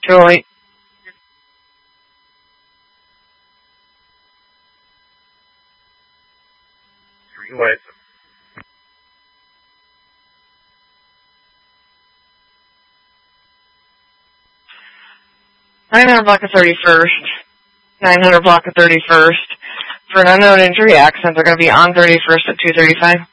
Detroit. What? 900 block of 31st. 900 block of 31st. For an unknown injury accident, they're going to be on 31st at 2:35.